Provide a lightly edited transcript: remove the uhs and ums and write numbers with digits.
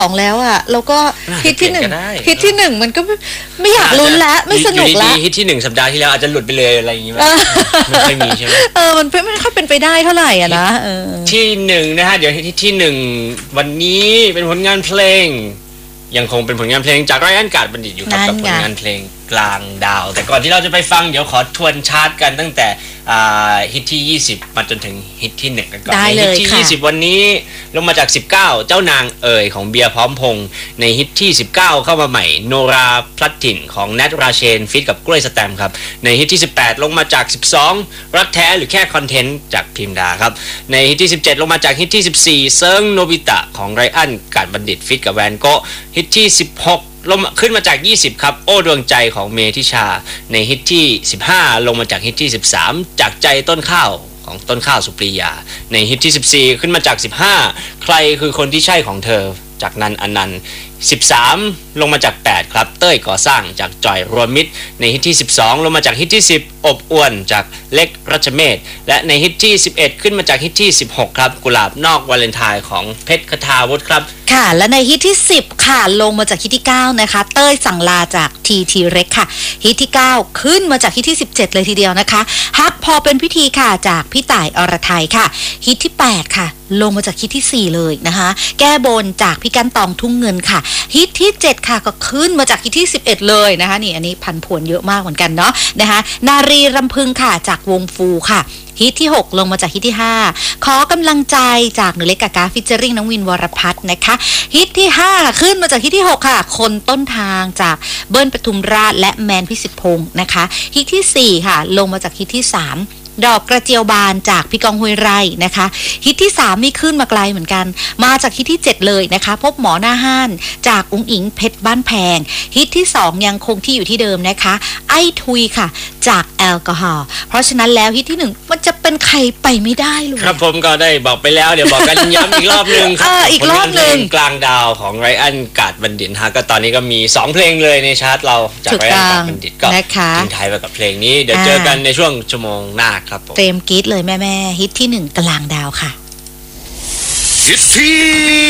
2แล้วอ่ะแล้วก็ฮิตที่1ฮิตที่1มันก็ไม่อยากลุ้นแล้วไม่สนุกแล้วฮิตที่1สัปดาห์ที่แล้วอาจจะหลุดไปเลยอะไรอย่างงี้ไม่ค่อยมีใช่ไหมมันไม่ค่อยเป็นไปได้เท่าไหร่อ่ะนะที่1นะฮะเดี๋ยวฮิตที่1วันนี้เป็นผลงานเพลงยังคงเป็นผลงานเพลงจากไรอันกาดบัณฑิตอยู่ครับกับผลงานเพลงกลางดาวแต่ก่อนที่เราจะไปฟังเดี๋ยวขอทวนชาร์ตกันตั้งแต่ฮิตที่20มาจนถึงฮิตที่1กันก่อนในฮิตที่20วันนี้ลงมาจาก19เจ้านางเอ๋ยของเบียร์พร้อมพงษ์ในฮิตที่19เข้ามาใหม่โนราพลัดถิ่นของแนทราเชนฟิตกับกล้วยสแตมครับในฮิตที่18ลงมาจาก12รักแท้หรือแค่คอนเทนต์จากพิมดาครับในฮิตที่17ลงมาจากฮิตที่14เซิงโนบิตะของไรอันกาดบัณฑิตฟิตกับแวนโกฮิตที่16ลงขึ้นมาจาก20ครับโอ้ดวงใจของเมธิชาในฮิตที่15ลงมาจากฮิตที่13จากใจต้นข้าวของต้นข้าวสุปรียาในฮิตที่14ขึ้นมาจาก15ใครคือคนที่ใช่ของเธอจากนันอนันต์13ลงมาจาก8ครับเต้ยก่อสร้างจากจอยรวมมิตรในฮิตที่12ลงมาจากฮิตที่10อบอวนจากเล็กรัชเมธและในฮิตที่11ขึ้นมาจากฮิตที่16ครับกุหลาบนอกวาเลนไทน์ของเพชรคทาวุฒิครับค่ะและในฮิตที่10ค่ะลงมาจากฮิตที่9นะคะเต้ยสั่งลาจากทีเร็กค่ะฮิตที่9ขึ้นมาจากฮิตที่17เลยทีเดียวนะคะฮักพอเป็นพิธีค่ะจากพี่ต่ายอรไทยค่ะฮิตที่8ค่ะลงมาจากฮิตที่4เลยนะคะแก้บนจากพี่กันตองทุ่งเงินค่ะฮิตที่7ค่ะก็ขึ้นมาจากฮิตที่11เลยนะคะนี่อันนี้พันผวนเยอะมากเหมือนกันเนาะนะคะนารีรำพึงค่ะจากวงฟูค่ะฮิตที่6ลงมาจากฮิตที่5ขอกำลังใจจากหนูเล็กกากาฟิชเจอริ่งน้องวินวรพัฒน์นะคะฮิตที่5ค่ะขึ้นมาจากฮิตที่6ค่ะคนต้นทางจากเบิ้ลปทุมราชและแมนพิสิทธิ์พงศ์นะคะฮิตที่4ค่ะลงมาจากฮิตที่3ดอกกระเจียวบานจากพี่กองห้วยไร่นะคะฮิตที่3มีขึ้นมาไกลเหมือนกันมาจากฮิตที่7เลยนะคะพบหมอหน้าห้านจากอุ้งอิงเพชรบ้านแพงฮิตที่2ยังคงที่อยู่ที่เดิมนะคะไอ้ทุยค่ะจากแอลกอฮอล์เพราะฉะนั้นแล้วฮิตที่1มันจะเป็นใครไปไม่ได้เลยครับผมก็ได้บอกไปแล้วเดี๋ยวบอกกันย้ำอีกรอบนึงครับอีกรอบนึงกลางดาวของไรอันกาดบัณฑิตฮะก็ตอนนี้ก็มี2เพลงเลยในชาร์ตเราจากไรอันกาดบัณฑิตก็ทิ้งท้ายไปกับเพลงนี้เดี๋ยวเจอกันในช่วงชั่วโมงหน้าครับผมเตรียมกรี๊ดเลยแม่ฮิตที่1กลางดาวค่ะฮิตที่